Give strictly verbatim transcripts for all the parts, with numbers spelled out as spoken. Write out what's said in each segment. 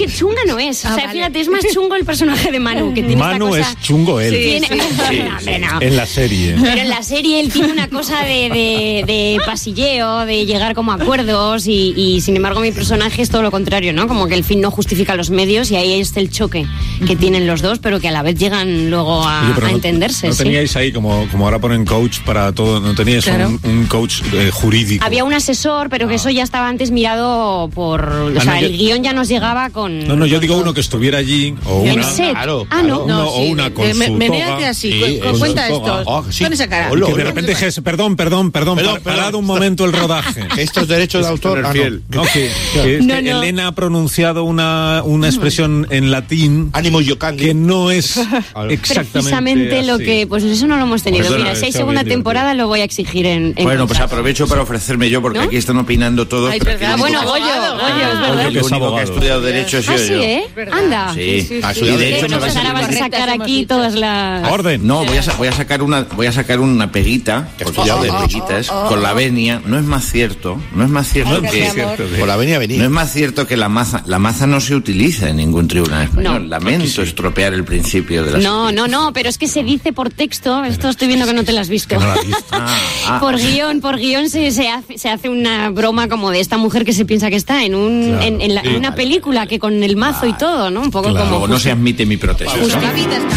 que chunga no es. Ah, o sea, vale. fíjate, es más chungo el personaje de Manu, que tiene Manu esta cosa... es chungo él. Sí, tiene... Sí, no, hombre, no. En la serie. Pero en la serie él tiene una cosa de, de, de pasilleo, de llegar como a acuerdos y, y sin embargo mi personaje es todo lo contrario, ¿no? Como que el fin no justifica los medios y ahí está el choque que tienen los dos, pero que a la vez llegan luego a, Oye, pero a no- entenderse. No sí. teníais ahí, como, como ahora ponen coach para todo, no teníais Claro. un, un coach eh, jurídico. Había un asesor, pero que eso ya estaba antes mirado por... O Ah, sea, no, el yo- guión ya nos llegaba con... No, no, yo digo uno que estuviera allí, o ¿En una... set? Claro, Ah, no. claro, No, uno, o sí, una de- de- consultora. me- mírate así, cu- cu- cuenta consultora. esto. Oh, sí. Pon esa cara. Y que de repente dijese, perdón, perdón, perdón, Perdón, par- perdón. parad un momento el rodaje. Estos derechos de autor. Poner Ah, no. fiel. No, que, que es No, que no. Elena ha pronunciado una, una expresión en latín Ánimo Yocandi. que no es exactamente Precisamente lo así. que... Pues eso no lo hemos tenido. Perdona, Mira, si hay está segunda bien temporada lo voy a exigir en... en Bueno, pues contrato. aprovecho para ofrecerme yo, porque ¿No? aquí están opinando todos. Ay, pero verdad. aquí Ah, bueno, el Goyo, abogado. Goyo, es Ah, verdad. Goyo, que único es que ha abogado. estudiado Derecho ha sido Ah, sí, yo. ¿eh? Verdad. Anda. Sí. Sí, Ah, sí, sí, Y sí. de hecho me Entonces vas a- ahora vas a Correctas sacar hemos aquí dicho. todas las... Orden. No, voy a, sa- voy a sacar una voy a sacar una peguita, Que porque estudiado de Derecho. peguitas, con la venia. No es más cierto, no es más cierto Ay, que gracias, amor. Por la venia no venir. es más cierto que la maza la maza no se utiliza en ningún tribunal español. No. Lamento estropear el principio de la No, no, no, pero es que se dice por texto, esto estoy viendo que no te lo has visto. Que no la has visto. Ah, ah. Por guión, por guión se, se, hace, se hace una broma como de esta mujer que se piensa que está en, un, Claro. en, en la- en una película que con el mazo y todo, ¿no? Un poco Claro. como... Luego no se admite mi protesta. Pues la vida está...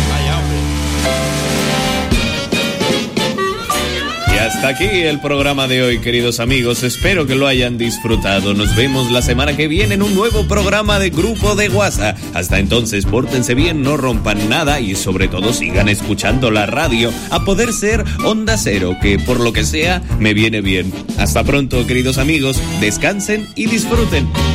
Y hasta aquí el programa de hoy, queridos amigos. Espero que lo hayan disfrutado. Nos vemos la semana que viene en un nuevo programa de Grupo de WhatsApp. Hasta entonces, pórtense bien, no rompan nada y sobre todo sigan escuchando la radio, a poder ser Onda Cero, que por lo que sea me viene bien. Hasta pronto, queridos amigos. Descansen y disfruten.